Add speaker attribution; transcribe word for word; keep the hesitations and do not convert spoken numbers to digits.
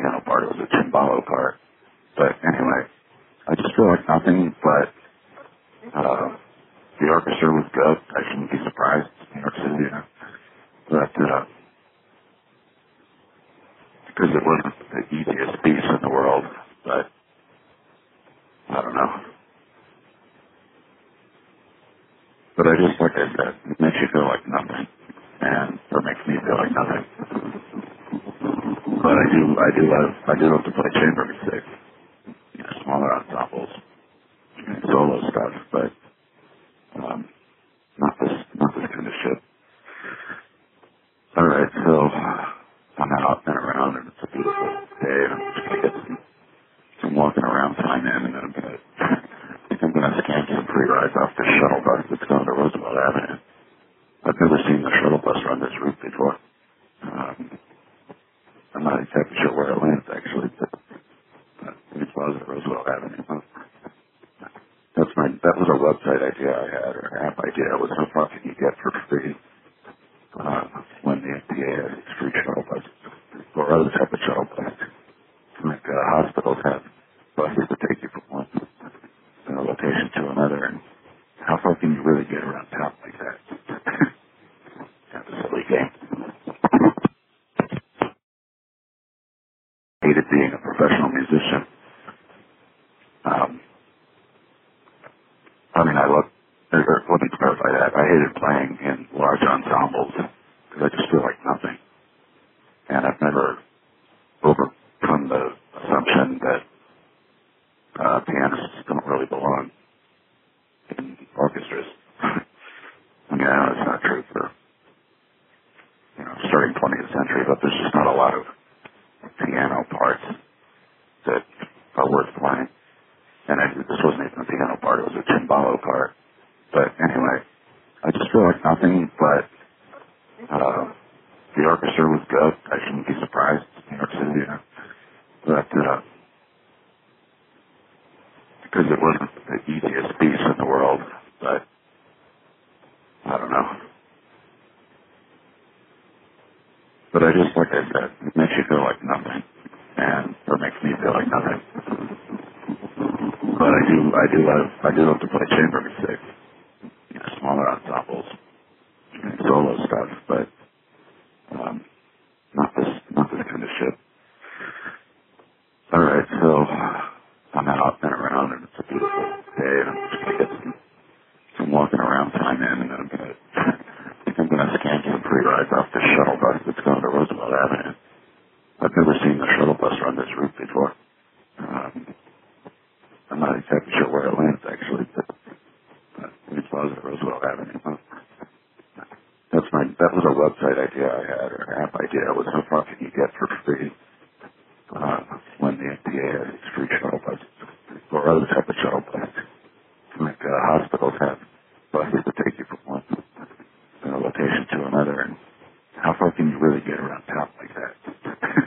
Speaker 1: piano part. It was a timbalo part. But anyway, I just feel like nothing but uh, the orchestra was good. I shouldn't be surprised. It's New York City, you know. But uh, because it wasn't the easiest piece in the world, but I don't know. But I just, like I said, it makes you feel like nothing, and or makes me feel like nothing. But I do, I do love, I do love to play chamber music, you know, smaller ensembles, and solo stuff, but um, not this, not this kind of shit. All right, so I'm out and around, and it's a beautiful day, and I'm just gonna get some, some walking around time in, and then I'm gonna, I think I'm gonna scan some free rides off the shuttle bus that's going to Roosevelt Avenue. I've never seen the shuttle bus run this route before. Um, I'm not exactly sure where it lands, actually, but uh, it's Plaza Roosevelt Avenue. Huh? That's my, that was a website idea I had, or an app idea. It was how far can you get for free uh, when the F D A has these free shuttle buses, or other type of shuttle buses. Like uh, hospitals have buses that take you from one uh, location to another, and how far can you really get around town like that? That's a silly game. Hated being a professional musician. Um, I mean, I love, or, or, let me clarify that. I hated playing in large ensembles because I just feel like nothing. And I've never overcome the assumption that uh, pianists don't really belong in orchestras. I mean, I know it's not true for, you know, starting twentieth century, but there's just not a lot of piano parts that are worth playing. And I, this wasn't even a piano part, it was a timbalo part. But anyway, I just feel like nothing but uh, the orchestra was good. I shouldn't be surprised. It's New York City, you know. But uh, because it wasn't the easiest piece in the world, but I don't know. But I just, like I said, it makes you feel like nothing, and or makes me feel like nothing. But I do, I do love, I do love to play chamber music, you know, smaller ensembles, and solo stuff, but um, not this, not this kind of shit. All right, so I'm out and around, and it's a beautiful day, and I'm just gonna get some, some walking around time in, and then I'm gonna, I think I'm gonna scan some free rides off the shuttle bus that's going to Roosevelt Avenue. I've never seen the shuttle bus run this route before. Um, I'm not exactly sure where it lands, actually, but uh, it's Plaza Roosevelt Avenue. Huh? That's my, that was a website idea I had, or an app idea. It was how far can you get for free